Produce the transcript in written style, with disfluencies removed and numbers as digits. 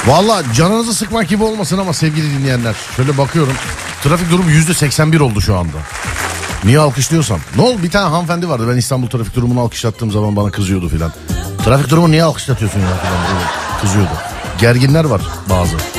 Valla canınızı sıkmak gibi olmasın ama sevgili dinleyenler. Şöyle bakıyorum. Trafik durumu %81 oldu şu anda. Niye alkışlıyorsam? Ne oldu? Bir tane hanımefendi vardı. Ben İstanbul trafik durumunu alkışlattığım zaman bana kızıyordu filan. Trafik durumu niye alkışlatıyorsun ya filan. Kızıyordu. Gerginler var bazı.